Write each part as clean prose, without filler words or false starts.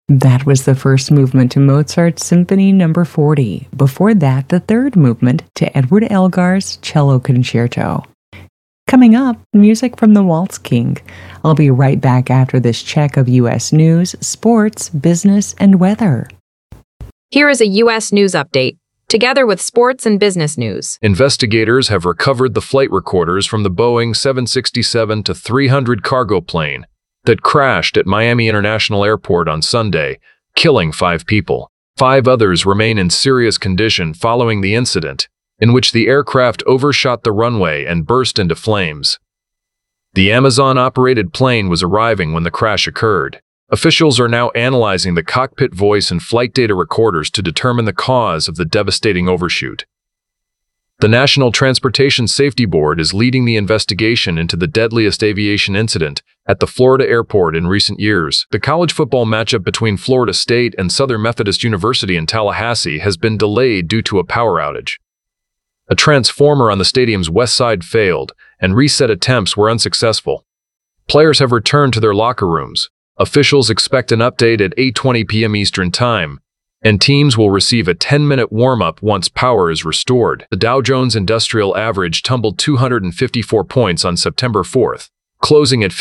That was the first movement to Mozart's Symphony No. 40. Before that, the third movement to Edward Elgar's Cello Concerto. Coming up, music from the Waltz King. I'll be right back after this check of U.S. news, sports, business, and weather. Here is a U.S. news update, together with sports and business news. Investigators have recovered the flight recorders from the Boeing 767-300 cargo plane that crashed at Miami International Airport on Sunday, killing 5 people. 5 others remain in serious condition following the incident, in which the aircraft overshot the runway and burst into flames. The Amazon-operated plane was arriving when the crash occurred. Officials are now analyzing the cockpit voice and flight data recorders to determine the cause of the devastating overshoot. The National Transportation Safety Board is leading the investigation into the deadliest aviation incident at the Florida airport in recent years. The college football matchup between Florida State and Southern Methodist University in Tallahassee has been delayed due to a power outage. A transformer on the stadium's west side failed, and reset attempts were unsuccessful. Players have returned to their locker rooms. Officials expect an update at 8:20 p.m. Eastern Time, and teams will receive a 10-minute warm-up once power is restored. The Dow Jones Industrial Average tumbled 254 points on September 4th, closing at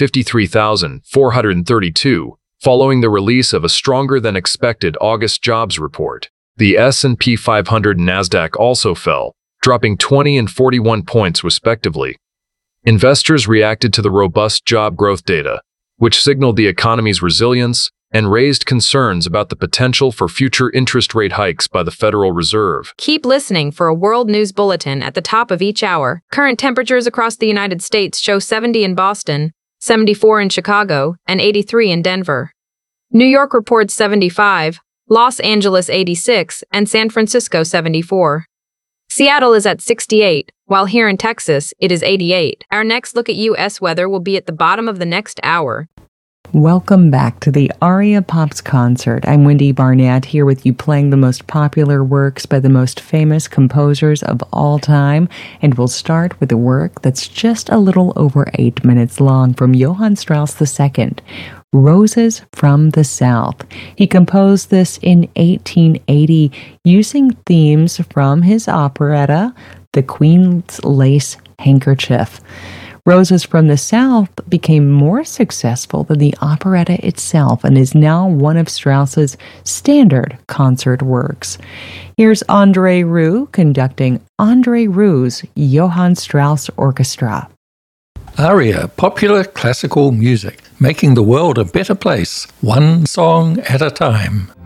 53,432, following the release of a stronger-than-expected August jobs report. The S&P 500 and Nasdaq also fell, dropping 20 and 41 points respectively. Investors reacted to the robust job growth data, which signaled the economy's resilience and raised concerns about the potential for future interest rate hikes by the Federal Reserve. Keep listening for a world news bulletin at the top of each hour. Current temperatures across the United States show 70 in Boston, 74 in Chicago, and 83 in Denver. New York reports 75, Los Angeles 86, and San Francisco 74. Seattle is at 68, while here in Texas, it is 88. Our next look at U.S. weather will be at the bottom of the next hour. Welcome back to the Aria Pops concert. I'm Wendy Barnett, here with you playing the most popular works by the most famous composers of all time. And we'll start with a work that's just a little over 8 minutes long from Johann Strauss II, Roses from the South. He composed this in 1880 using themes from his operetta, The Queen's Lace Handkerchief. Roses from the South became more successful than the operetta itself and is now one of Strauss's standard concert works. Here's André Rieu conducting André Rieu's Johann Strauss Orchestra. Aria, popular classical music, making the world a better place, one song at a time.